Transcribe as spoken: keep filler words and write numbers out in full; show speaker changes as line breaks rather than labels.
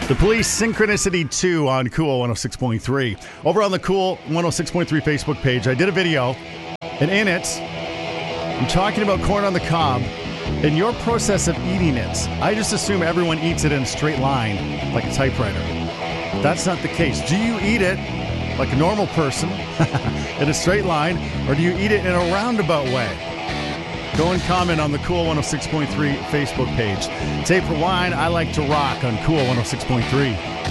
The Police, Synchronicity two on Cool one oh six point three. Over on the Cool one oh six point three Facebook page, I did a video, and in it, I'm talking about corn on the cob and your process of eating it. I just assume everyone eats it in a straight line, like a typewriter. That's not the case. Do you eat it like a normal person in a straight line, or do you eat it in a roundabout way? Go and comment on the Cool one oh six point three Facebook page. Tape for wine, I like to rock on Cool one oh six point three.